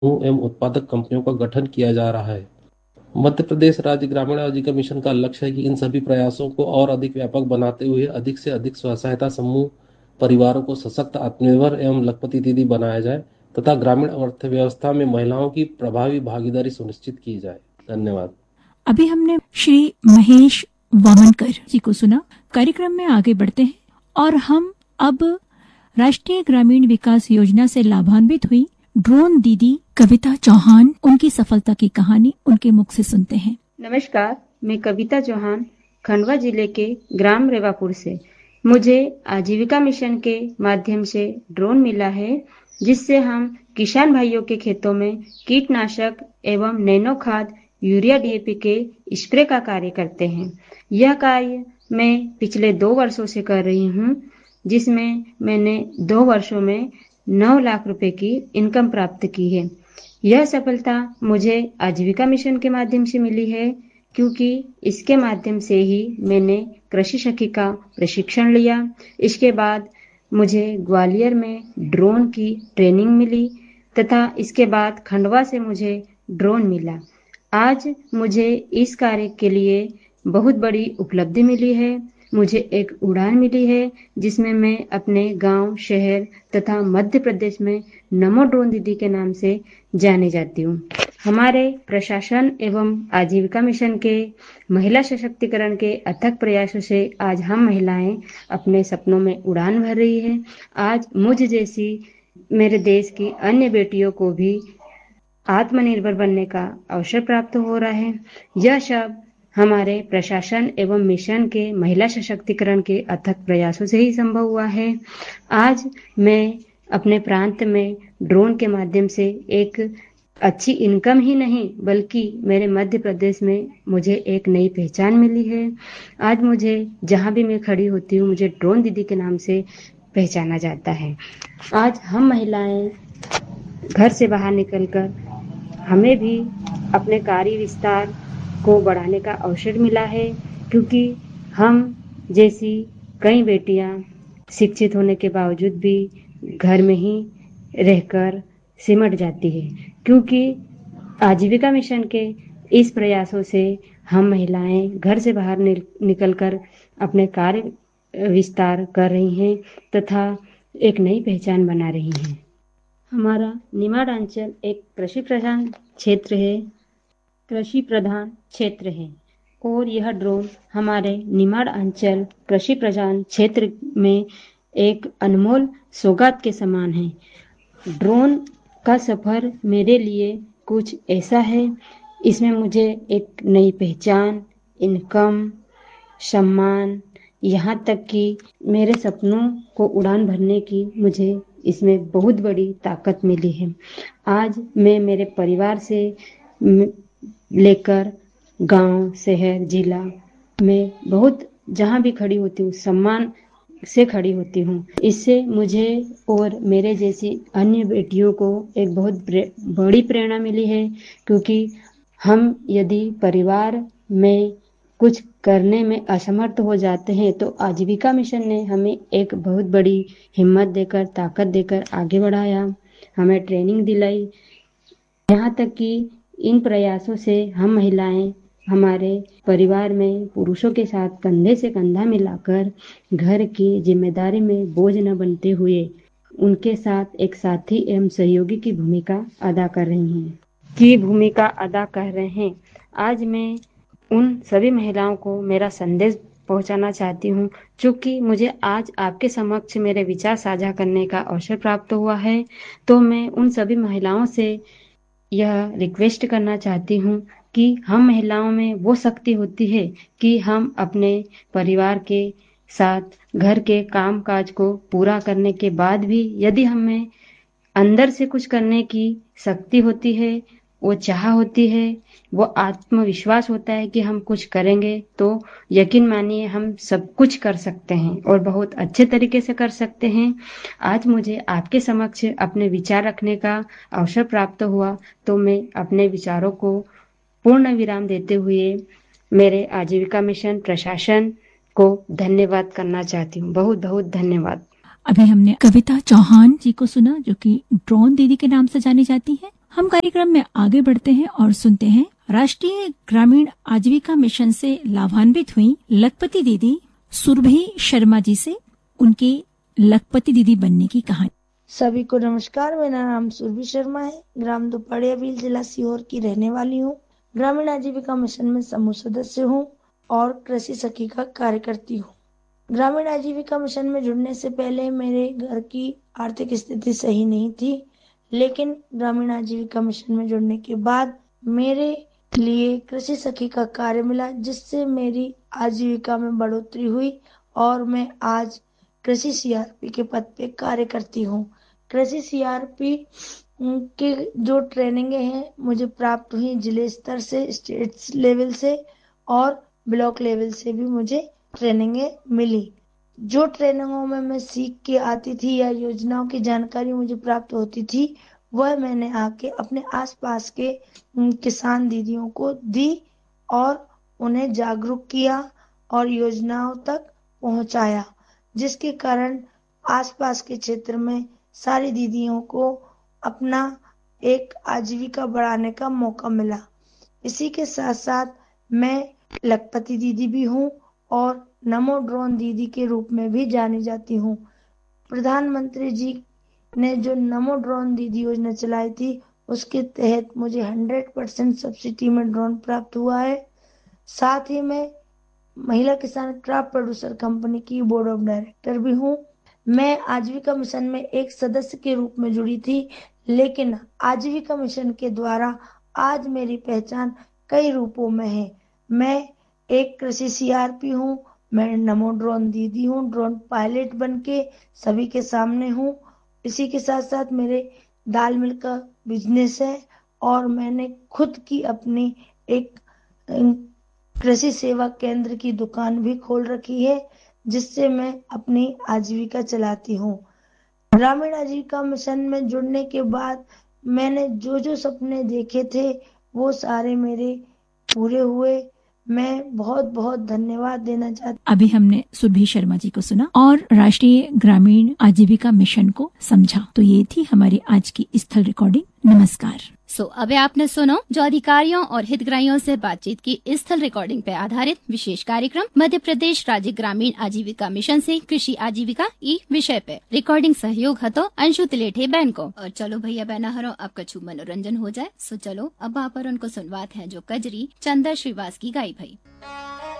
एवं उत्पादक कंपनियों का गठन किया जा रहा है। मध्य प्रदेश राज्य ग्रामीण आजीविका मिशन का लक्ष्य है कि इन सभी प्रयासों को और अधिक व्यापक बनाते हुए अधिक से अधिक स्व सहायता समूह परिवारों को सशक्त, आत्मनिर्भर एवं लखपति दीदी बनाया जाए तथा ग्रामीण अर्थव्यवस्था में महिलाओं की प्रभावी भागीदारी सुनिश्चित की जाए। धन्यवाद। अभी हमने श्री महेश वामनकर जी को सुना। कार्यक्रम में आगे बढ़ते हैं और हम अब राष्ट्रीय ग्रामीण विकास योजना से लाभान्वित हुई ड्रोन दीदी कविता चौहान, उनकी सफलता की कहानी उनके मुख से सुनते हैं। नमस्कार, मैं कविता चौहान, खंडवा जिले के ग्राम रेवापुर से। मुझे आजीविका मिशन के माध्यम से ड्रोन मिला है, जिससे हम किसान भाइयों के खेतों में कीटनाशक एवं नैनो खाद यूरिया डीएपी के स्प्रे का कार्य करते हैं। यह कार्य मैं पिछले 2 वर्षों से कर रही हूँ, जिसमें मैंने 2 वर्षों में 9 लाख रुपए की इनकम प्राप्त की है। यह सफलता मुझे आजीविका मिशन के माध्यम से मिली है, क्योंकि इसके माध्यम से ही मैंने कृषि सखी का प्रशिक्षण लिया। इसके बाद मुझे ग्वालियर में ड्रोन की ट्रेनिंग मिली तथा इसके बाद खंडवा से मुझे ड्रोन मिला। आज मुझे इस कार्य के लिए बहुत बड़ी उपलब्धि मिली है। मुझे एक उड़ान मिली है, जिसमें मैं अपने गांव, शहर तथा मध्य प्रदेश में नमो ड्रोन दीदी के नाम से जानी जाती हूँ। हमारे प्रशासन एवं आजीविका मिशन के महिला सशक्तिकरण के अथक प्रयासों से आज हम महिलाएं अपने सपनों में उड़ान भर रही हैं। आज मुझ जैसी मेरे देश की अन्य बेटियों को भी आत्मनिर्भर बनने का अवसर प्राप्त हो रहा है। यह सब हमारे प्रशासन एवं मिशन के महिला सशक्तिकरण के अथक प्रयासों से ही संभव हुआ है। आज मैं अपने प्रांत में ड्रोन के माध्यम से एक अच्छी इनकम ही नहीं, बल्कि मेरे मध्य प्रदेश में मुझे एक नई पहचान मिली है। आज मुझे जहाँ भी मैं खड़ी होती हूँ, मुझे ड्रोन दीदी के नाम से पहचाना जाता है। आज हम महिलाएं घर से बाहर निकलकर हमें भी अपने कार्य विस्तार को बढ़ाने का अवसर मिला है, क्योंकि हम जैसी कई बेटियां शिक्षित होने के बावजूद भी घर में ही रहकर सिमट जाती है। क्योंकि आजीविका मिशन के इस प्रयासों से हम महिलाएं घर से बाहर निकलकर अपने कार्य विस्तार कर रही हैं तथा एक नई पहचान बना रही हैं। हमारा निमाड़ अंचल एक कृषि प्रधान क्षेत्र है और यह ड्रोन हमारे निमाड़ अंचल कृषि प्रधान क्षेत्र में एक अनमोल सौगात के समान है। ड्रोन का सफर मेरे लिए कुछ ऐसा है, इसमें मुझे एक नई पहचान, इनकम, सम्मान, यहाँ तक कि मेरे सपनों को उड़ान भरने की मुझे इसमें बहुत बड़ी ताकत मिली है। आज मैं मेरे परिवार से लेकर गांव, शहर, जिला में बहुत जहाँ भी खड़ी होती हूँ सम्मान से खड़ी होती हूँ। इससे मुझे और मेरे जैसी अन्य बेटियों को एक बहुत बड़ी प्रेरणा मिली है, क्योंकि हम यदि परिवार में कुछ करने में असमर्थ हो जाते हैं तो आजीविका मिशन ने हमें एक बहुत बड़ी हिम्मत देकर, ताकत देकर आगे बढ़ाया, हमें ट्रेनिंग दिलाई। यहाँ तक कि इन प्रयासों से हम महिलाएं हमारे परिवार में पुरुषों के साथ कंधे से कंधा मिलाकर घर की जिम्मेदारी में बोझ न बनते हुए उनके साथ एक साथी एवं सहयोगी की भूमिका अदा कर रहे हैं। आज मैं उन सभी महिलाओं को मेरा संदेश पहुंचाना चाहती हूं, चूंकि मुझे आज आपके समक्ष मेरे विचार साझा करने का अवसर प्राप्त हुआ है, तो मैं उन सभी महिलाओं से यह रिक्वेस्ट करना चाहती हूं कि हम महिलाओं में वो शक्ति होती है कि हम अपने परिवार के साथ घर के काम काज को पूरा करने के बाद भी यदि हमें अंदर से कुछ करने की शक्ति होती है, वो चाह होती है, वो आत्मविश्वास होता है कि हम कुछ करेंगे, तो यकीन मानिए हम सब कुछ कर सकते हैं और बहुत अच्छे तरीके से कर सकते हैं। आज मुझे आपके समक्ष अपने विचार रखने का अवसर प्राप्त हुआ, तो मैं अपने विचारों को पूर्ण विराम देते हुए मेरे आजीविका मिशन प्रशासन को धन्यवाद करना चाहती हूँ। बहुत बहुत धन्यवाद। अभी हमने कविता चौहान जी को सुना, जो कि ड्रोन दीदी के नाम से जानी जाती है, हम कार्यक्रम में आगे बढ़ते हैं और सुनते हैं राष्ट्रीय ग्रामीण आजीविका मिशन से लाभान्वित हुई लखपति दीदी सुरभि शर्मा जी से उनकी लखपति दीदी बनने की कहानी। सभी को नमस्कार। मेरा नाम सुरभि शर्मा है। ग्राम दुपाड़िया भील, जिला सीहोर की रहने वाली हूँ। ग्रामीण आजीविका मिशन में समूह सदस्य हूँ और कृषि सखी का कार्य करती हूँ। ग्रामीण आजीविका मिशन में जुड़ने से पहले मेरे घर की आर्थिक स्थिति सही नहीं थी, लेकिन ग्रामीण आजीविका मिशन में जुड़ने के बाद मेरे लिए कृषि सखी का कार्य मिला, जिससे मेरी आजीविका में बढ़ोतरी हुई और मैं आज कृषि सीआरपी के पद पे कार्य करती हूँ। कृषि सीआरपी के जो ट्रेनिंग हैं मुझे प्राप्त हुई जिले स्तर से, स्टेट लेवल से और ब्लॉक लेवल से भी मुझे ट्रेनिंगें मिली। जो ट्रेनिंगों में मैं सीख के आती थी या योजनाओं की जानकारी मुझे प्राप्त होती थी, वह मैंने आके अपने आसपास के किसान दीदियों को दी और उन्हें जागरूक किया और योजनाओं तक पहुंचाया, जिसके कारण आसपास के क्षेत्र में सारी दीदियों को अपना एक आजीविका बढ़ाने का मौका मिला। इसी के साथ साथ मैं लखपति दीदी भी हूँ और नमो ड्रोन दीदी के रूप में भी जानी जाती हूँ। प्रधानमंत्री जी ने जो नमो ड्रोन दीदी योजना चलाई थी, उसके तहत मुझे 100% सब्सिडी में ड्रोन प्राप्त हुआ है। साथ ही मैं महिला किसान क्रॉप प्रोड्यूसर कंपनी की बोर्ड ऑफ डायरेक्टर भी हूँ। मैं आजीविका मिशन में एक सदस्य के रूप में जुड़ी थी, लेकिन आजीविका मिशन के द्वारा आज मेरी पहचान कई रूपों में है। मैं एक कृषि सीआरपी हूँ, मैं नमो ड्रोन दीदी हूँ, ड्रोन पायलट बन के सभी के सामने हूँ। इसी के साथ साथ मेरे दाल मिल का बिजनेस है और मैंने खुद की अपनी एक कृषि सेवा केंद्र की दुकान भी खोल रखी है, जिससे मैं अपनी आजीविका चलाती हूँ। ग्रामीण आजीविका मिशन में जुड़ने के बाद मैंने जो जो सपने देखे थे वो सारे मेरे पूरे हुए। मैं बहुत बहुत धन्यवाद देना चाहती। अभी हमने सुरभि शर्मा जी को सुना और राष्ट्रीय ग्रामीण आजीविका मिशन को समझा। तो ये थी हमारी आज की स्थल रिकॉर्डिंग। नमस्कार। अभी आपने सुनो जो अधिकारियों और हितग्राहियों से बातचीत की स्थल रिकॉर्डिंग पे आधारित विशेष कार्यक्रम मध्य प्रदेश राज्य ग्रामीण आजीविका मिशन से कृषि आजीविका ई विषय पे। रिकॉर्डिंग सहयोग हतो अंशु तिलेठे बहन को। और चलो भैया बहना हरो अब कछु मनोरंजन हो जाए। चलो अब आप उनको सुनवात है जो कजरी चंदा श्रीवास की गाई भाई।